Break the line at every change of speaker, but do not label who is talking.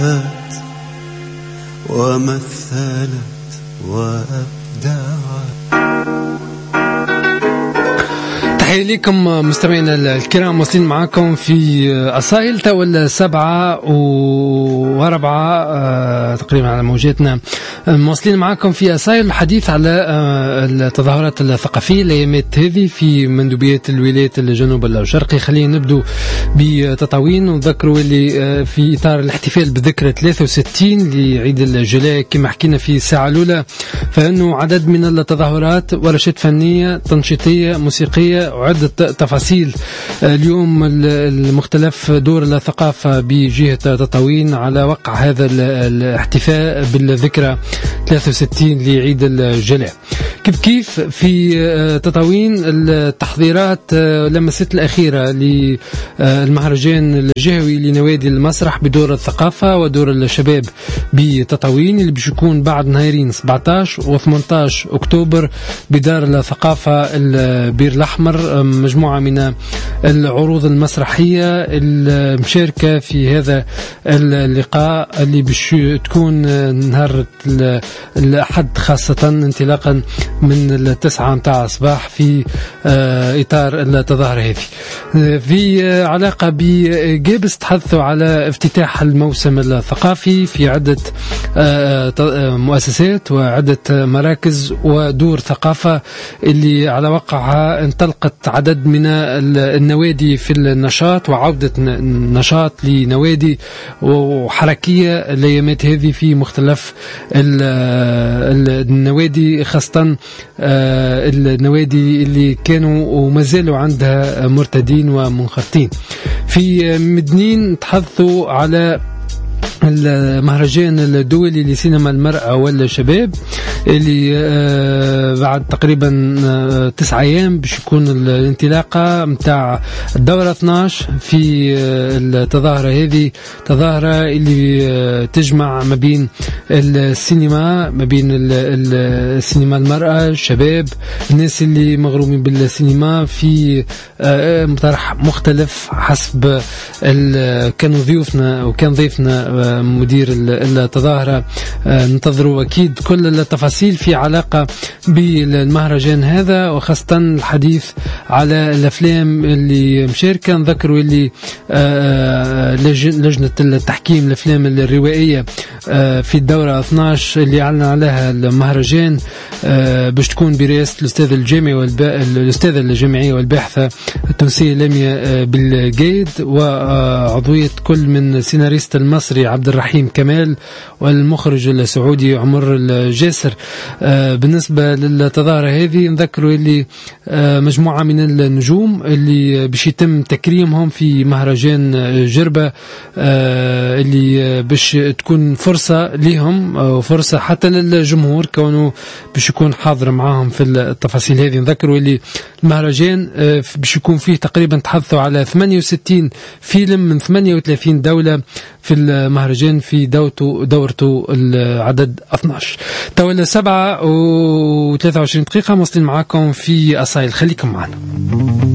ومثلت وأبدعت.
تحية لكم مستمعينا الكرام، واصلين معكم في أصايل تاول 7:04 تقريبا على موجاتنا. مواصلين معكم في أصايل الحديث على التظاهرات الثقافية الأيامات هذه في مندوبيات الولايات الجنوب الشرقي. خلينا نبدو بتطاوين ونذكروا اللي في إطار الاحتفال بذكرى 63 لعيد الجلاء كما حكينا في الساعة الأولى، فإنه عدد من التظاهرات ورشات فنية تنشيطية موسيقية وعدة تفاصيل. اليوم المختلف دور الثقافة بجهة تطاوين على وقع هذا الاحتفاء بالذكرى 63 لعيد الجلاء. كيف في تطاوين التحضيرات لمست الأخيرة للمهرجان الجهوي لنوادي المسرح بدور الثقافة ودور الشباب بتطاوين اللي بيكون بعد نهارين 17 و18 أكتوبر بدار الثقافة البير الأحمر. مجموعة من العروض المسرحية المشاركة في هذا اللقاء اللي بتكون نهار الأحد خاصة انطلاقا من 9 متاع الصباح في إطار التظاهرة هذه. في علاقة بجابس تحدثوا على افتتاح الموسم الثقافي في عدة مؤسسات وعدة مراكز ودور ثقافة اللي على وقعها انطلقت عدد من النوادي في النشاط وعودة نشاط لنوادي وحركية الأيامات هذه في مختلف النوادي، خاصة النوادي اللي كانوا وما زالوا عندها مرتدين ومنخرطين. في مدنين تحدثوا على المهرجان الدولي لسينما المرأة والشباب اللي بعد تقريبا 9 أيام باش يكون الانطلاقة متاع الدورة 12 في التظاهرة هذه. تظاهرة اللي تجمع ما بين السينما، ما بين السينما المرأة، الشباب، الناس اللي مغرومين بالسينما في طرح مختلف حسب كانوا ضيوفنا وكان ضيفنا مدير التظاهرة. ننتظروا أكيد كل التفاصيل في علاقة بالمهرجان هذا وخاصة الحديث على الأفلام اللي مشاركة. نذكروا اللي لجنة التحكيم الأفلام الروائية في الدورة 12 اللي أعلن عليها المهرجان باش تكون برئاسة الأستاذة الجامعية والباحثة التونسية لميا بالقايد وعضوية كل من سيناريست المصري عبد الرحيم كمال والمخرج السعودي عمر الجاسر. بالنسبة للتظاهرة هذه نذكروا اللي مجموعة من النجوم اللي باش يتم تكريمهم في مهرجان جربة اللي باش تكون فرصة لهم وفرصة حتى للجمهور كونه باش يكون حاضر معاهم في التفاصيل هذه. نذكروا اللي المهرجان باش يكون فيه تقريبا تحدثوا على 68 فيلم من 38 دولة في المهرجان في دورته العدد 12. تولى 7:23 موصلين معاكم في أصايل، خليكم معنا.